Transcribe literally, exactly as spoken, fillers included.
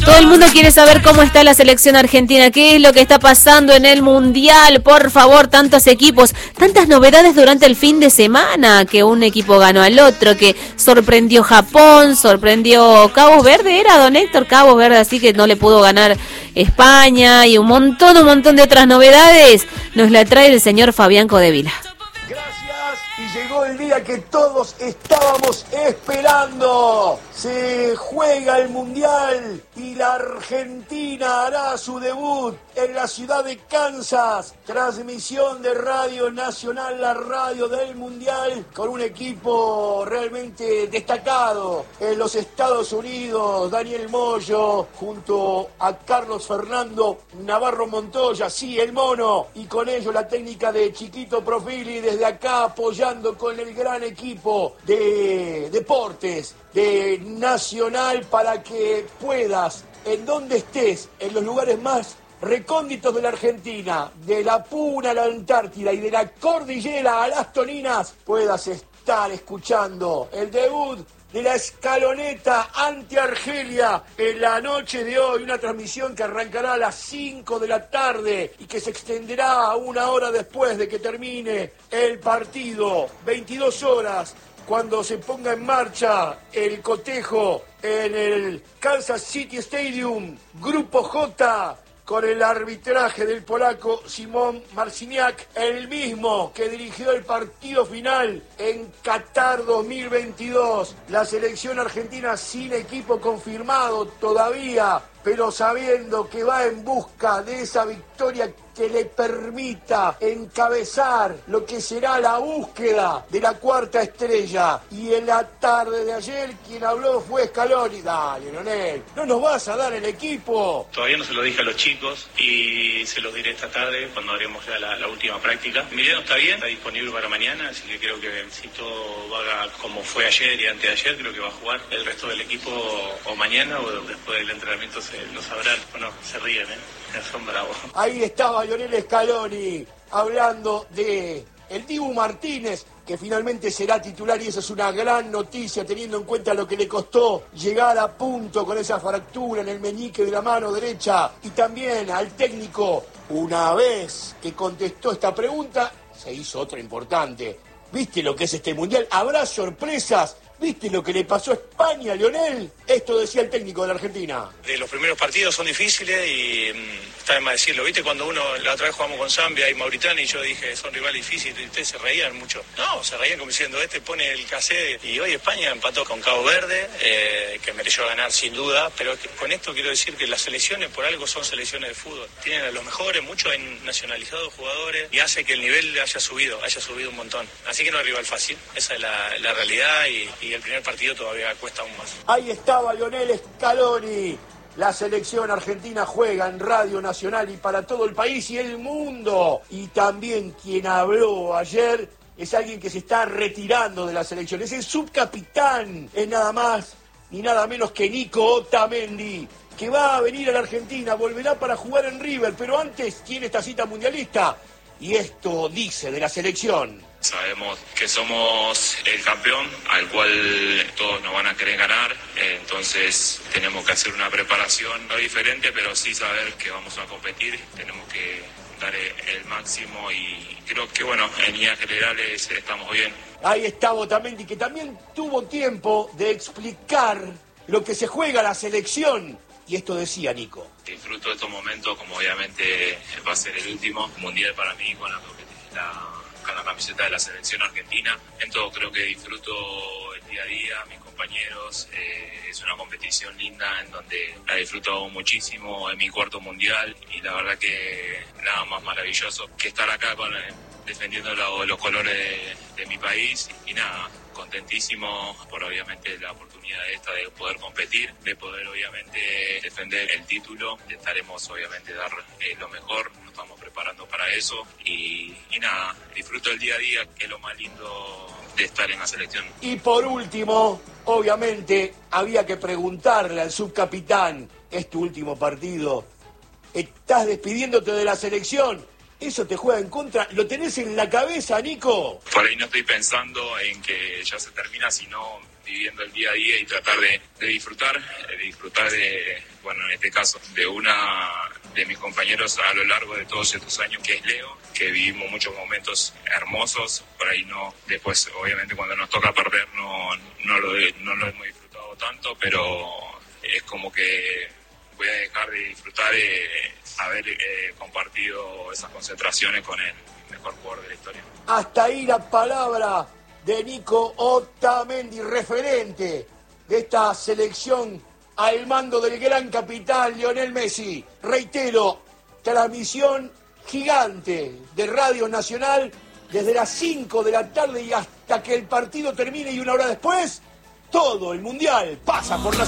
Todo el mundo quiere saber cómo está la selección argentina, qué es lo que está pasando en el Mundial, por favor, tantos equipos, tantas novedades durante el fin de semana, que un equipo ganó al otro, que sorprendió Japón, sorprendió Cabo Verde, era don Héctor Cabo Verde, así que no le pudo ganar España, y un montón, un montón de otras novedades, nos la trae el señor Fabián Codevila. Y llegó el día que todos estábamos esperando. Se juega el Mundial y la Argentina hará su debut en la ciudad de Kansas. Transmisión de Radio Nacional, la radio del Mundial, con un equipo realmente destacado en los Estados Unidos. Daniel Moyo junto a Carlos Fernando Navarro Montoya, sí, el mono. Y con ello la técnica de Chiquito Profili desde acá apoyando con el gran equipo de deportes de Nacional para que puedas, en donde estés, en los lugares más recónditos de la Argentina, de la Puna a la Antártida y de la Cordillera a las Toninas, puedas estar escuchando el debut de la Escaloneta ante Argelia en la noche de hoy, una transmisión que arrancará a las cinco de la tarde y que se extenderá una hora después de que termine el partido, veintidós horas, cuando se ponga en marcha el cotejo en el Kansas City Stadium, Grupo J, con el arbitraje del polaco Simón Marciniak, el mismo que dirigió el partido final en Qatar dos mil veintidós. La selección argentina sin equipo confirmado todavía, pero sabiendo que va en busca de esa victoria que le permita encabezar lo que será la búsqueda de la cuarta estrella. Y en la tarde de ayer quien habló fue Scaloni. Dale, Leonel, ¿no nos vas a dar el equipo? Todavía no se lo dije a los chicos y se los diré esta tarde cuando haremos ya la, la última práctica. Emiliano está bien, está disponible para mañana, así que creo que si todo va como fue ayer y antes de ayer, creo que va a jugar. El resto del equipo o mañana o después del entrenamiento se lo sabrán. Bueno, se ríen, ¿eh? Son bravos. Ahí estaba Lionel Scaloni hablando de el Dibu Martínez, que finalmente será titular, y eso es una gran noticia teniendo en cuenta lo que le costó llegar a punto con esa fractura en el meñique de la mano derecha. Y también al técnico, una vez que contestó esta pregunta, se hizo otra importante. ¿Viste lo que es este Mundial? ¿Habrá sorpresas? ¿Viste lo que le pasó a España, Lionel? Esto decía el técnico de la Argentina. Eh, los primeros partidos son difíciles y mmm, está de más decirlo. ¿Viste cuando uno, la otra vez jugamos con Zambia y Mauritania y yo dije, son rivales difíciles y ustedes se reían mucho? No, se reían como diciendo, este pone el cassette. Y hoy España empató con Cabo Verde, eh, que mereció ganar sin duda, pero con esto quiero decir que las selecciones por algo son selecciones de fútbol. Tienen a los mejores, muchos han nacionalizado jugadores y hace que el nivel haya subido, haya subido un montón. Así que no hay rival fácil, esa es la, la realidad y y el primer partido todavía cuesta aún más. Ahí estaba Lionel Scaloni. La selección argentina juega en Radio Nacional y para todo el país y el mundo. Y también quien habló ayer es alguien que se está retirando de la selección. Es el subcapitán, es nada más ni nada menos que Nico Otamendi, que va a venir a la Argentina, volverá para jugar en River, pero antes tiene esta cita mundialista. Y esto dice de la selección. Sabemos que somos el campeón al cual todos nos van a querer ganar, entonces tenemos que hacer una preparación no diferente, pero sí saber que vamos a competir, tenemos que dar el máximo y creo que bueno, en líneas generales estamos bien. Ahí está Otamendi, que también tuvo tiempo de explicar lo que se juega la selección. Y esto decía Nico. Disfruto de estos momentos, como obviamente va a ser el último mundial para mí con la, la, con la camiseta de la selección argentina. En todo creo que disfruto el día a día, mis compañeros. Eh, es una competición linda en donde la disfruto muchísimo, en mi cuarto mundial. Y la verdad que nada más maravilloso que estar acá con, defendiendo los, los colores de, de mi país. Y nada, contentísimo por obviamente la oportunidad esta de poder competir, de poder obviamente defender el título, estaremos obviamente dar eh, lo mejor, nos estamos preparando para eso y, y nada, disfruto el día a día, que es lo más lindo de estar en la selección. Y por último, obviamente había que preguntarle al subcapitán, es tu último partido, ¿estás despidiéndote de la selección? eso te juega en contra. ¿Lo tenés en la cabeza, Nico? Por ahí no estoy pensando en que ya se termina, sino viviendo el día a día y tratar de, de disfrutar, de disfrutar de, bueno, en este caso, de una de mis compañeros a lo largo de todos estos años, que es Leo, que vivimos muchos momentos hermosos, por ahí no, después obviamente cuando nos toca perder no, no, lo, no lo hemos disfrutado tanto, pero es como que voy a dejar de disfrutar de haber eh, compartido esas concentraciones con el mejor jugador de la historia. Hasta ahí la palabra de Nico Otamendi, referente de esta selección al mando del gran capitán Lionel Messi. Reitero, transmisión gigante de Radio Nacional desde las cinco de la tarde y hasta que el partido termine, y una hora después, todo el Mundial pasa por la